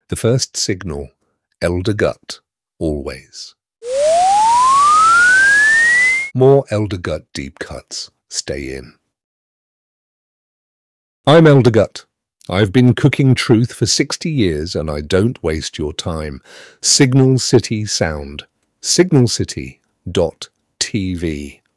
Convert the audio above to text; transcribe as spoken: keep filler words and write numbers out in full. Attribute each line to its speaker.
Speaker 1: The first signal, Elder Gut, always. More Elder Gut deep cuts. Stay in. I'm Elder Gut. I've been cooking truth for sixty years and I don't waste your time. Signal City Sound. signal city dot t v